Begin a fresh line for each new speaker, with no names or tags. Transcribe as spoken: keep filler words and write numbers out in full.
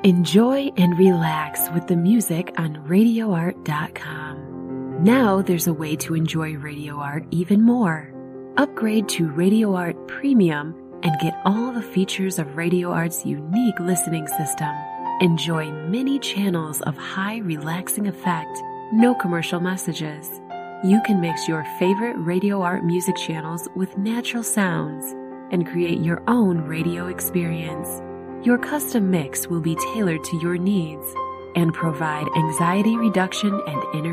Enjoy and relax with the music on radio art dot com. Now there's a way to enjoy Radio Art even more. Upgrade to Radio Art Premium and get all the features of Radio Art's unique listening system. Enjoy many channels of high relaxing effect, no commercial messages. You can mix your favorite Radio Art music channels with natural sounds and create your own radio experience. Your custom mix will be tailored to your needs and provide anxiety reduction and inner